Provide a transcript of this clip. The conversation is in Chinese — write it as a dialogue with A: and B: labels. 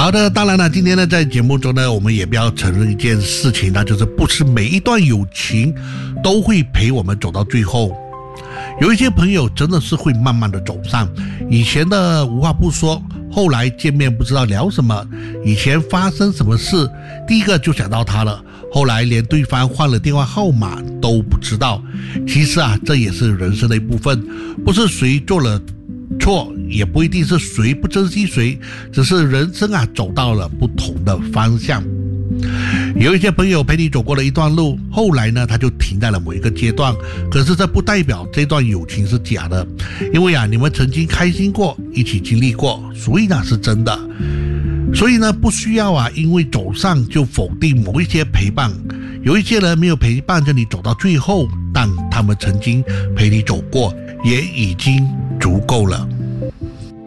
A: 好的，当然了，今天呢，在节目中呢，我们也不要承认一件事情，那就是不是每一段友情都会陪我们走到最后。有一些朋友真的是会慢慢的走散，以前的无话不说，后来见面不知道聊什么，以前发生什么事，第一个就想到他了，后来连对方换了电话号码都不知道。其实啊，这也是人生的一部分，不是谁做了错，也不一定是谁不珍惜谁，只是人生啊走到了不同的方向。有一些朋友陪你走过了一段路，后来呢他就停在了某一个阶段，可是这不代表这段友情是假的，因为啊你们曾经开心过，一起经历过，所以呢是真的。所以呢不需要啊因为走上就否定某一些陪伴，有一些人没有陪伴着你走到最后，但他们曾经陪你走过，也已经足够了。